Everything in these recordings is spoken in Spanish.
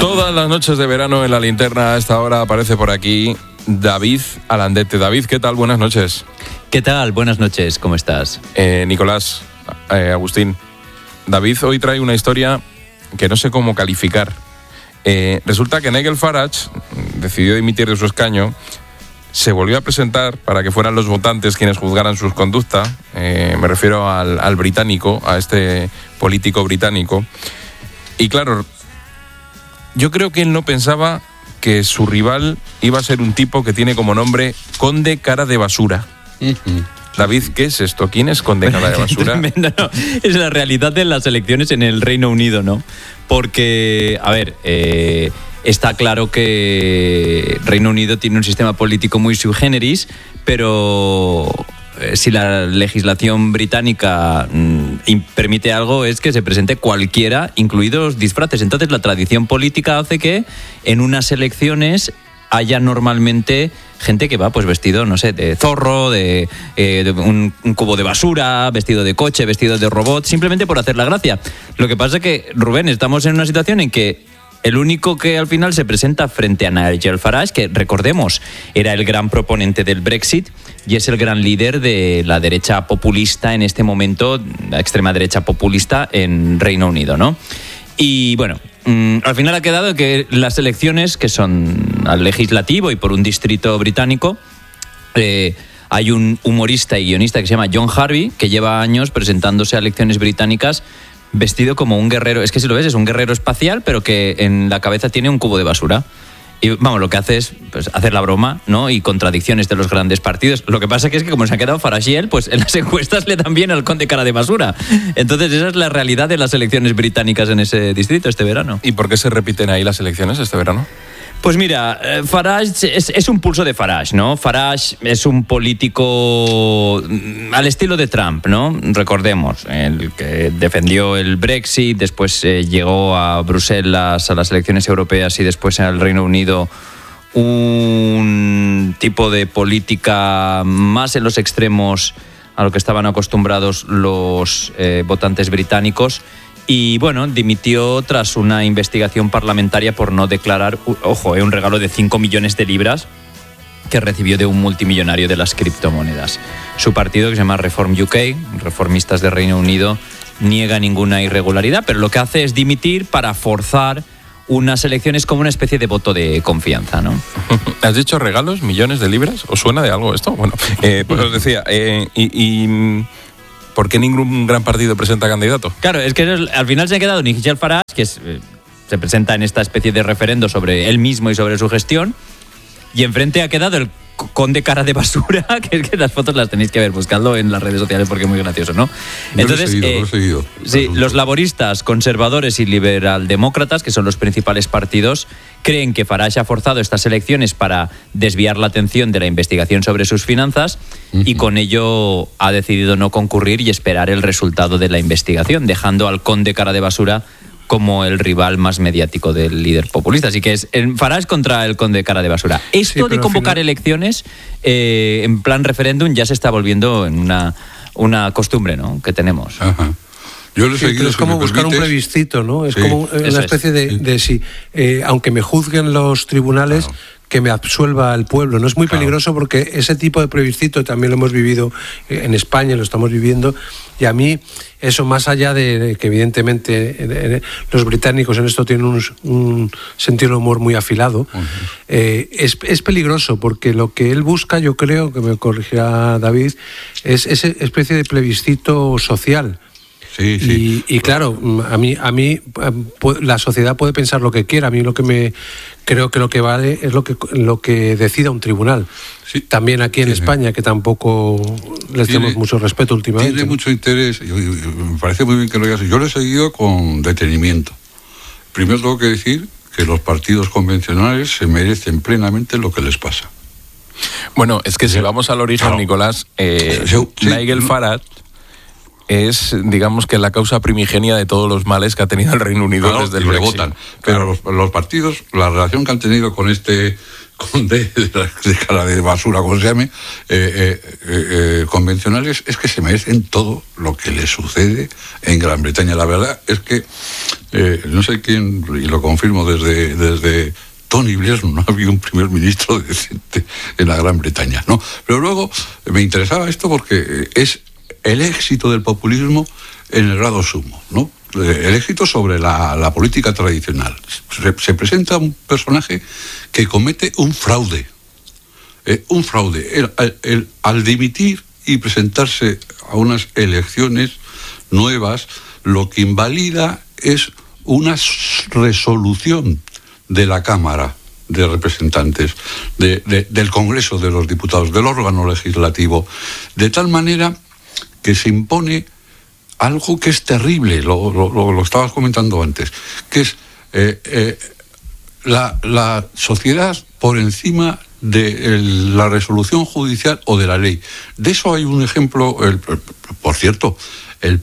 Todas las noches de verano en la linterna a esta hora aparece por aquí David Alandete. David, ¿qué tal? Buenas noches. ¿Qué tal? Buenas noches, ¿cómo estás? Nicolás, Agustín. David hoy trae una historia que no sé cómo calificar. Resulta que Nigel Farage decidió dimitir de su escaño, se volvió a presentar para que fueran los votantes quienes juzgaran sus conductas. Me refiero al británico, a este político británico. Y claro, yo creo que él no pensaba que su rival iba a ser un tipo que tiene como nombre Conde Cara de Basura. David, ¿qué es esto? ¿Quién es Conde Cara de Basura? Tremendo, ¿no? Es la realidad de las elecciones en el Reino Unido, ¿no? Porque, a ver, está claro que Reino Unido tiene un sistema político muy sui generis, pero si la legislación británica permite algo, es que se presente cualquiera, incluidos disfraces. Entonces la tradición política hace que en unas elecciones haya normalmente gente que va pues vestido, no sé, de zorro, de un cubo de basura, vestido de coche, vestido de robot, simplemente por hacer la gracia. Lo que pasa es que, Rubén, estamos en una situación en que el único que al final se presenta frente a Nigel Farage, que recordemos era el gran proponente del Brexit y es el gran líder de la derecha populista en este momento, la extrema derecha populista en Reino Unido, ¿no? Y bueno, al final ha quedado que las elecciones, que son al legislativo y por un distrito británico, hay un humorista y guionista que se llama John Harvey, que lleva años presentándose a elecciones británicas vestido como un guerrero. Es que si lo ves, es un guerrero espacial, pero que en la cabeza tiene un cubo de basura. Y vamos, lo que hace es pues, hacer la broma, ¿no? Y contradicciones de los grandes partidos. Lo que pasa que es que como se ha quedado Farage y él, pues en las encuestas le dan bien al Conde Cara de Basura. Entonces esa es la realidad de las elecciones británicas en ese distrito este verano. ¿Y por qué se repiten ahí las elecciones este verano? Pues mira, Farage es un pulso de Farage, ¿no? Farage es un político al estilo de Trump, ¿no? Recordemos, el que defendió el Brexit, después llegó a Bruselas a las elecciones europeas y después al Reino Unido, un tipo de política más en los extremos a lo que estaban acostumbrados los votantes británicos. Y bueno, dimitió tras una investigación parlamentaria por no declarar, ojo, un regalo de 5 millones de libras que recibió de un multimillonario de las criptomonedas. Su partido, que se llama Reform UK, Reformistas de Reino Unido, niega ninguna irregularidad, pero lo que hace es dimitir para forzar unas elecciones como una especie de voto de confianza, ¿no? ¿Has dicho regalos, millones de libras? ¿Os suena de algo esto? Bueno, pues os decía, ¿por qué ningún gran partido presenta candidato? Claro, es que al final se ha quedado Nigel Farage, que se presenta en esta especie de referendo sobre él mismo y sobre su gestión, y enfrente ha quedado el Conde Cara de Basura, que es que las fotos las tenéis que ver, buscadlo en las redes sociales porque es muy gracioso, ¿no? Entonces, lo he seguido. Sí, los laboristas, conservadores y liberaldemócratas, que son los principales partidos, creen que Farage ha forzado estas elecciones para desviar la atención de la investigación sobre sus finanzas y con ello ha decidido no concurrir y esperar el resultado de la investigación, dejando al Conde Cara de Basura como el rival más mediático del líder populista. Así que es el Farage contra el Conde Cara de Basura. Esto de convocar elecciones en plan referéndum ya se está volviendo en una costumbre, ¿no?, que tenemos. Ajá. Yo lo he seguido, es como buscar un plebiscito, ¿no? Es como una especie de si, aunque me juzguen los tribunales, claro, que me absuelva el pueblo. No es muy peligroso porque ese tipo de plebiscito también lo hemos vivido en España, lo estamos viviendo, y a mí eso, más allá de que evidentemente los británicos en esto tienen un sentido de humor muy afilado, es peligroso porque lo que él busca, yo creo, que me corregirá David, es esa especie de plebiscito social. Sí. Y claro, a mí la sociedad puede pensar lo que quiera. A mí creo que lo que vale es lo que decida un tribunal. Sí. También aquí en España, que tampoco les tenemos mucho respeto últimamente. Tiene mucho interés, y me parece muy bien que lo digas. Yo lo he seguido con detenimiento. Primero tengo que decir que los partidos convencionales se merecen plenamente lo que les pasa. Bueno, es que si vamos al origen, Nicolás, Nigel Farage es, digamos, que la causa primigenia de todos los males que ha tenido el Reino Unido desde el Brexit. Votan. Pero los partidos, la relación que han tenido con conde de cara de basura, como se llame, convencionales, es que se merecen todo lo que les sucede en Gran Bretaña. La verdad es que no sé quién, y lo confirmo desde Tony Blair, no ha habido un primer ministro decente en la Gran Bretaña, ¿no? Pero luego me interesaba esto porque es el éxito del populismo en el grado sumo, ¿no? El éxito sobre la política tradicional. Se presenta un personaje que comete un fraude. Al dimitir y presentarse a unas elecciones nuevas, lo que invalida es una resolución de la Cámara de Representantes, del Congreso de los Diputados, del órgano legislativo, de tal manera que se impone algo que es terrible, lo estabas comentando antes, que es la sociedad por encima de la resolución judicial o de la ley. De eso hay un ejemplo, por cierto, el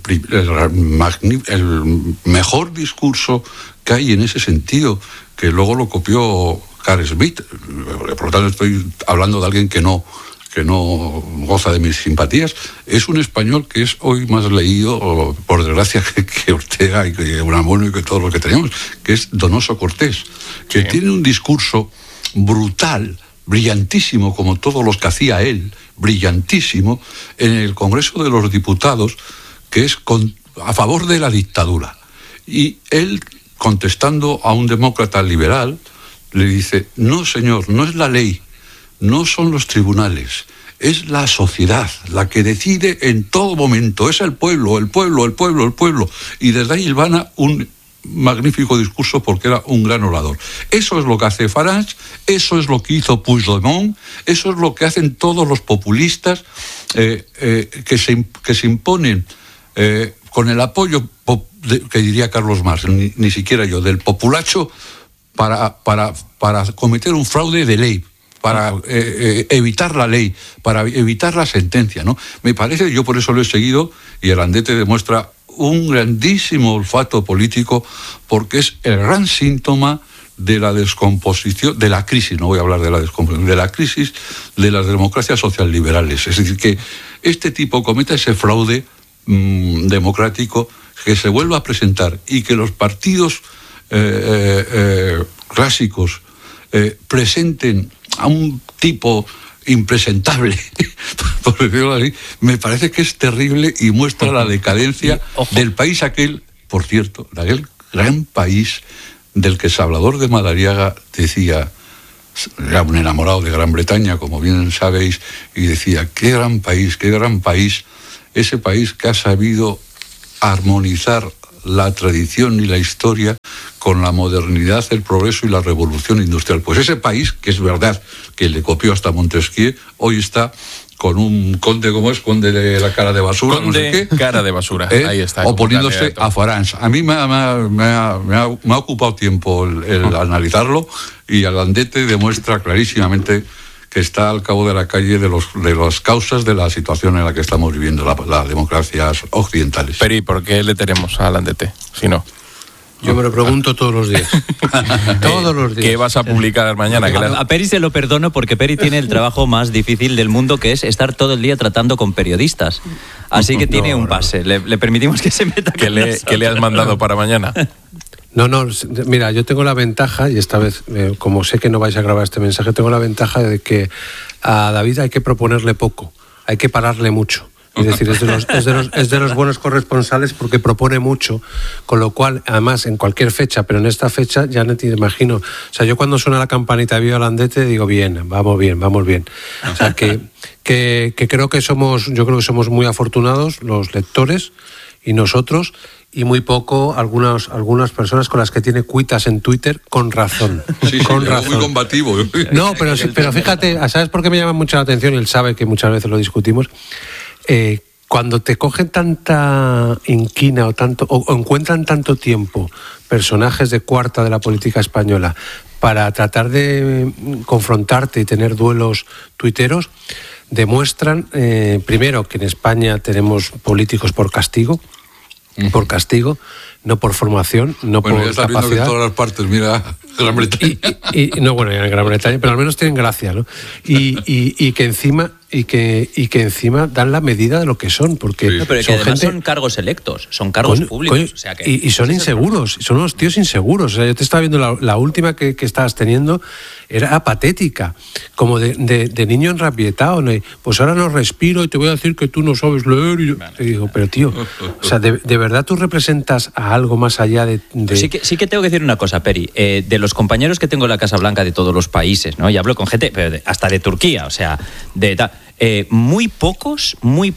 mejor discurso que hay en ese sentido, que luego lo copió Carl Smith. Por lo tanto, estoy hablando de alguien que no goza de mis simpatías. Es un español que es hoy más leído, por desgracia, que Ortega y que Unamuno y que todos los que tenemos, que es Donoso Cortés, que tiene un discurso brutal, brillantísimo, como todos los que hacía él, brillantísimo, en el Congreso de los Diputados, que es a favor de la dictadura. Y él, contestando a un demócrata liberal, le dice: no, señor, no es la ley, no son los tribunales, es la sociedad la que decide en todo momento, es el pueblo. Y desde ahí ilvana un magnífico discurso porque era un gran orador. Eso es lo que hace Farage, eso es lo que hizo Puigdemont, eso es lo que hacen todos los populistas que se imponen con el apoyo, que diría Carlos Marx, ni siquiera yo, del populacho para cometer un fraude de ley, para evitar la ley, para evitar la sentencia, ¿no? Me parece, yo por eso lo he seguido, y el Andete demuestra un grandísimo olfato político, porque es el gran síntoma de la descomposición, de la crisis, no voy a hablar de la descomposición, de la crisis de las democracias socialliberales. Es decir, que este tipo cometa ese fraude democrático, que se vuelva a presentar y que los partidos clásicos presenten a un tipo impresentable, por decirlo así, me parece que es terrible y muestra la decadencia del país aquel, por cierto, de aquel gran país del que Salvador de Madariaga decía, era un enamorado de Gran Bretaña, como bien sabéis, y decía: qué gran país, ese país que ha sabido armonizar la tradición y la historia con la modernidad, el progreso y la revolución industrial. Pues ese país, que es verdad que le copió hasta Montesquieu, hoy está con un conde, ¿cómo es? Conde de la cara de basura, conde, no sé qué. Cara de basura, ahí está. Oponiéndose a Farage. A mí me ha ocupado tiempo el analizarlo, y el Andete demuestra clarísimamente que está al cabo de la calle de las causas de la situación en la que estamos viviendo las democracias occidentales. Pero ¿y por qué le tenemos al Andete? Si no. Yo me lo pregunto todos los días. Todos los días. ¿Qué vas a publicar mañana? A Peri se lo perdono porque Peri tiene el trabajo más difícil del mundo, que es estar todo el día tratando con periodistas. Así que tiene un pase. Le permitimos que se meta con nosotros. ¿Qué le has mandado para mañana? No, mira, yo tengo la ventaja, y esta vez, como sé que no vais a grabar este mensaje, tengo la ventaja de que a David hay que proponerle poco, hay que pararle mucho. Es decir, es de los buenos corresponsales porque propone mucho, con lo cual, además, en cualquier fecha, pero en esta fecha ya no te imagino. O sea, yo cuando suena la campanita de Viva el Andete digo, vamos bien. O sea, que creo que somos muy afortunados los lectores y nosotros, y muy poco algunas personas con las que tiene cuitas en Twitter, con razón. Sí, con razón. Muy combativo. No, pero fíjate, ¿sabes por qué me llama mucho la atención? Y él sabe que muchas veces lo discutimos. Cuando te cogen tanta inquina o encuentran tanto tiempo personajes de cuarta de la política española para tratar de confrontarte y tener duelos tuiteros, demuestran primero que en España tenemos políticos por castigo, no por formación, no por ya estás capacidad. viendo que en todas las partes, mira, Gran Bretaña. No, bueno, en Gran Bretaña, pero al menos tienen gracia, ¿no? Y que encima dan la medida de lo que son, porque no, pero que además son cargos electos, son cargos públicos. O sea que y son inseguros, son unos tíos inseguros. O sea, yo te estaba viendo la última que estabas teniendo, era patética, como de niño enrabietado, ¿no? Pues ahora no respiro y te voy a decir que tú no sabes leer. Y digo, pero tío, o sea, ¿de verdad tú representas a algo más allá de...? Sí que tengo que decir una cosa, Peri. De los compañeros que tengo en la Casa Blanca de todos los países, ¿no? Y hablo con gente, pero hasta de Turquía, o sea, muy pocos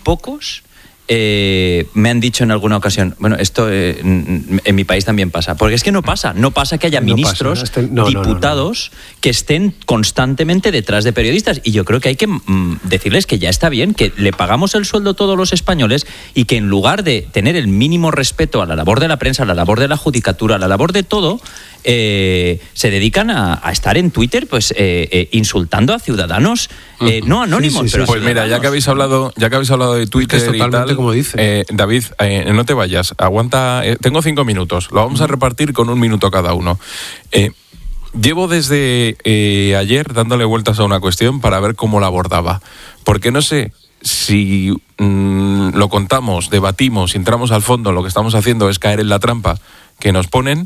me han dicho en alguna ocasión, bueno, esto en mi país también pasa, porque es que no pasa que haya ministros, diputados que estén constantemente detrás de periodistas, y yo creo que hay que decirles que ya está bien, que le pagamos el sueldo a todos los españoles y que en lugar de tener el mínimo respeto a la labor de la prensa, a la labor de la judicatura, a la labor de todo, se dedican a estar en Twitter pues insultando a ciudadanos no anónimos, pero pues mira, ya que habéis hablado de Twitter es totalmente y tal, como dice. David, no te vayas, aguanta, tengo 5 minutos, lo vamos a repartir con 1 minuto cada uno. Llevo desde ayer dándole vueltas a una cuestión para ver cómo la abordaba, porque no sé si lo contamos, debatimos, entramos al fondo, lo que estamos haciendo es caer en la trampa que nos ponen,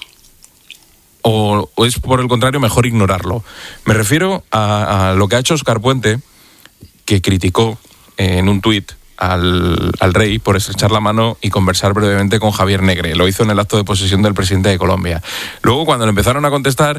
o es por el contrario mejor ignorarlo. Me refiero a lo que ha hecho Óscar Puente, que criticó en un tuit al rey por estrechar la mano y conversar brevemente con Javier Negre. Lo hizo en el acto de posesión del presidente de Colombia. Luego, cuando le empezaron a contestar,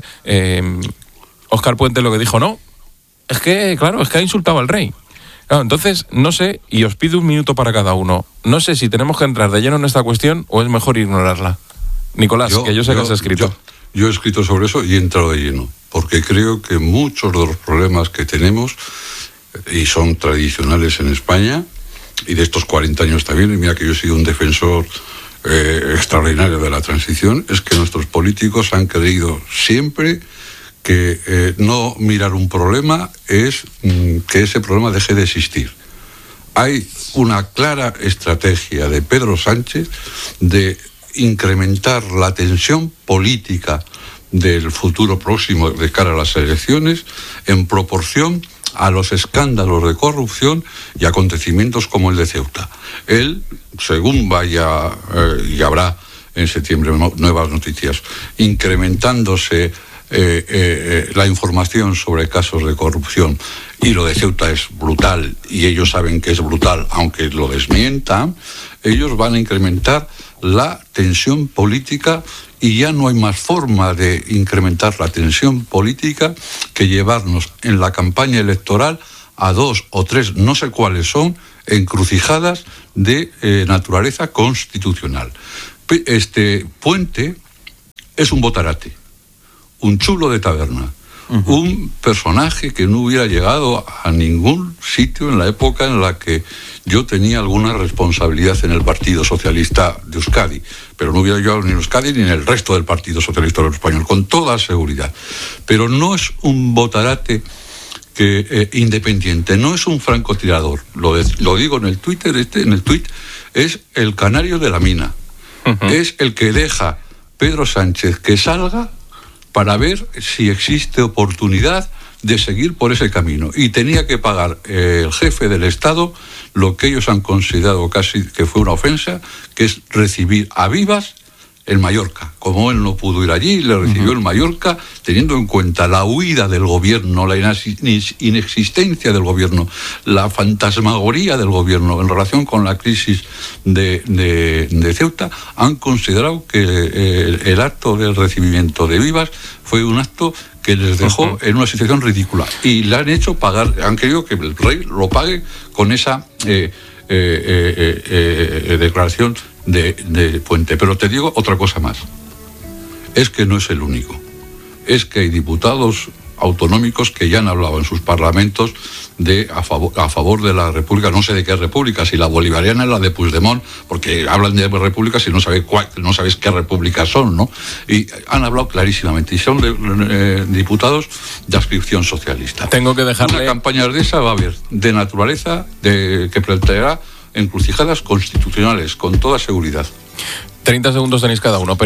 Óscar Puente lo que dijo, es que ha insultado al rey. Claro, entonces, no sé, y os pido 1 minuto para cada uno, no sé si tenemos que entrar de lleno en esta cuestión o es mejor ignorarla. Nicolás, que yo sé que has escrito. Yo he escrito sobre eso y he entrado de lleno, porque creo que muchos de los problemas que tenemos, y son tradicionales en España, y de estos 40 años también, y mira que yo he sido un defensor extraordinario de la transición, es que nuestros políticos han creído siempre que no mirar un problema es que ese problema deje de existir. Hay una clara estrategia de Pedro Sánchez de incrementar la tensión política del futuro próximo de cara a las elecciones en proporción a los escándalos de corrupción y acontecimientos como el de Ceuta. Él, según vaya, y habrá en septiembre nuevas noticias, incrementándose la información sobre casos de corrupción, y lo de Ceuta es brutal, y ellos saben que es brutal, aunque lo desmientan, ellos van a incrementar la tensión política, y ya no hay más forma de incrementar la tensión política que llevarnos en la campaña electoral a 2 o 3, no sé cuáles son, encrucijadas de naturaleza constitucional. Puente es un botarate, un chulo de taberna, un personaje que no hubiera llegado a ningún sitio en la época en la que yo tenía alguna responsabilidad en el Partido Socialista de Euskadi, pero no hubiera llegado ni en Euskadi ni en el resto del Partido Socialista Obrero Español, con toda seguridad. Pero no es un botarate independiente, no es un francotirador. Lo digo en el Twitter, en el tuit, es el canario de la mina. Es el que deja Pedro Sánchez que salga para ver si existe oportunidad de seguir por ese camino. Y tenía que pagar el jefe del Estado lo que ellos han considerado casi que fue una ofensa, que es recibir a vivas en Mallorca. Como él no pudo ir allí, le recibió en Mallorca, teniendo en cuenta la huida del gobierno, la inexistencia del gobierno, la fantasmagoría del gobierno en relación con la crisis de Ceuta, han considerado que el acto del recibimiento de vivas fue un acto que les dejó en una situación ridícula. Y le han hecho pagar, han querido que el rey lo pague con esa declaración de Puente. Pero te digo otra cosa más. Es que no es el único. Es que hay diputados autonómicos que ya han hablado en sus parlamentos a favor de la república, no sé de qué república, si la bolivariana es la de Puigdemont, porque hablan de repúblicas y no sabes qué repúblicas son, ¿no? Y han hablado clarísimamente, y son diputados de adscripción socialista. Tengo que dejarle... Una campaña de esa va a haber de naturaleza que planteará encrucijadas constitucionales, con toda seguridad. 30 segundos tenéis cada uno, Peri.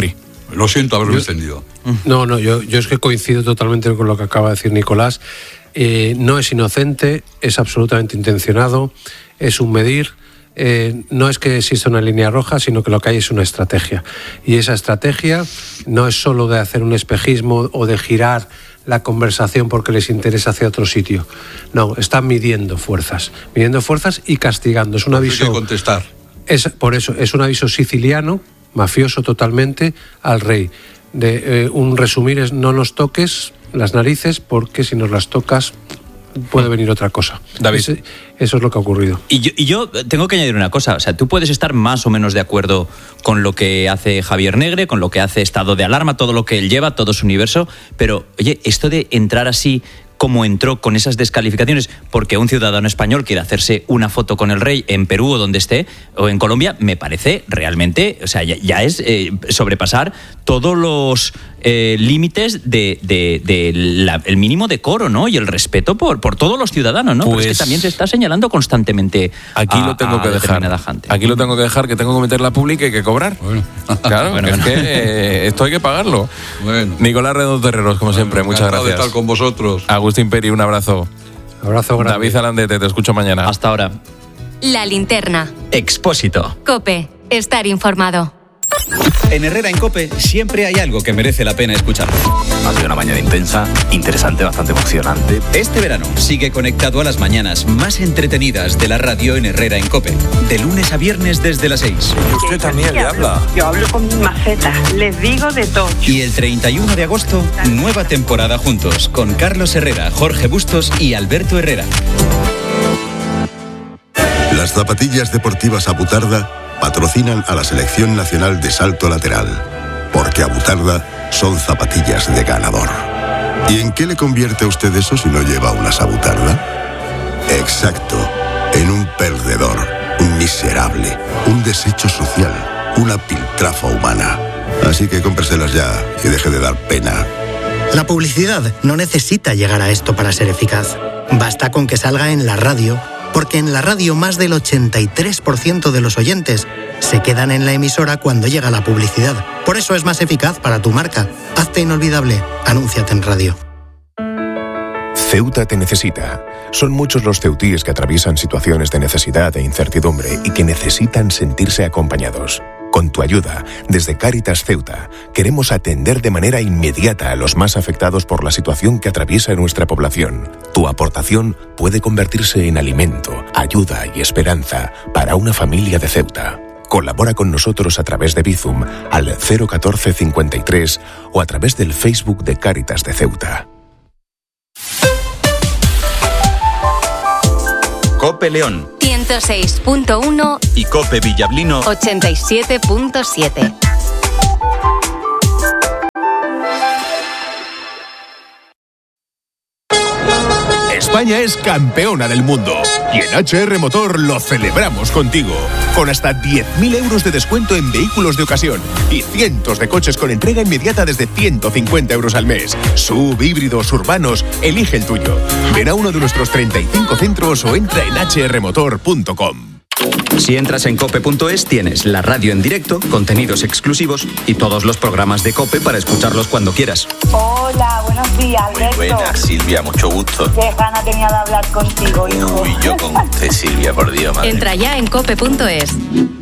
Lo siento haberlo extendido. No, yo es que coincido totalmente con lo que acaba de decir Nicolás. No es inocente, es absolutamente intencionado, es un medir. No es que exista una línea roja, sino que lo que hay es una estrategia. Y esa estrategia no es solo de hacer un espejismo o de girar la conversación porque les interesa hacia otro sitio. No, están midiendo fuerzas y castigando. Es un aviso. Hay que contestar. Por eso, es un aviso siciliano, mafioso totalmente, al rey. Un resumir es: no nos toques las narices, porque si nos las tocas puede venir otra cosa. David. Eso es lo que ha ocurrido. Y yo tengo que añadir una cosa. O sea, tú puedes estar más o menos de acuerdo con lo que hace Javier Negre, con lo que hace Estado de Alarma, todo lo que él lleva, todo su universo, pero, oye, esto de entrar así como entró, con esas descalificaciones, porque un ciudadano español quiere hacerse una foto con el rey en Perú o donde esté, o en Colombia, me parece realmente, o sea, ya es sobrepasar todos los límites el mínimo decoro, ¿no? Y el respeto por todos los ciudadanos, ¿no? Pues, pero es que también se está señalando constantemente lo tengo que dejar. Aquí lo tengo que dejar, que tengo que meter la pública y hay que cobrar. Bueno. Claro, es que esto hay que pagarlo. Bueno. Nicolás Redondo Terreros, como siempre, muchas gracias. De estar con vosotros. Agustín Peri, un abrazo. Abrazo grande. David Alandete, te escucho mañana. Hasta ahora. La Linterna. Expósito. COPE. Estar informado. En Herrera en COPE siempre hay algo que merece la pena escuchar. Ha sido una mañana intensa, interesante, bastante emocionante. Este verano sigue conectado a las mañanas más entretenidas de la radio en Herrera en COPE. De lunes a viernes desde las 6. Y usted también le habla. Yo hablo con mis macetas, les digo de todo. Y el 31 de agosto, nueva temporada juntos con Carlos Herrera, Jorge Bustos y Alberto Herrera. Las zapatillas deportivas Abutarda patrocinan a la Selección Nacional de Salto Lateral, porque Abutarda son zapatillas de ganador. ¿Y en qué le convierte a usted eso si no lleva unas Abutarda? Exacto, en un perdedor, un miserable, un desecho social, una piltrafa humana. Así que cómpreselas ya y deje de dar pena. La publicidad no necesita llegar a esto para ser eficaz. Basta con que salga en la radio, porque en la radio más del 83% de los oyentes se quedan en la emisora cuando llega la publicidad. Por eso es más eficaz para tu marca. Hazte inolvidable. Anúnciate en radio. Ceuta te necesita. Son muchos los ceutíes que atraviesan situaciones de necesidad e incertidumbre y que necesitan sentirse acompañados. Con tu ayuda, desde Cáritas Ceuta, queremos atender de manera inmediata a los más afectados por la situación que atraviesa nuestra población. Tu aportación puede convertirse en alimento, ayuda y esperanza para una familia de Ceuta. Colabora con nosotros a través de Bizum al 01453 o a través del Facebook de Cáritas de Ceuta. COPE León 106.1 y COPE Villablino 87.7. España es campeona del mundo y en HR Motor lo celebramos contigo, con hasta 10.000 euros de descuento en vehículos de ocasión y cientos de coches con entrega inmediata desde 150 euros al mes. Sub, híbridos, urbanos, elige el tuyo. Ven a uno de nuestros 35 centros o entra en hrmotor.com. Si entras en cope.es tienes la radio en directo, contenidos exclusivos y todos los programas de COPE para escucharlos cuando quieras. Hola, buenos días, Alberto. Muy buenas, Silvia, mucho gusto. Qué gana tenía de hablar contigo, hijo. Uy, yo con usted, Silvia, por Dios, madre. Entra ya en cope.es.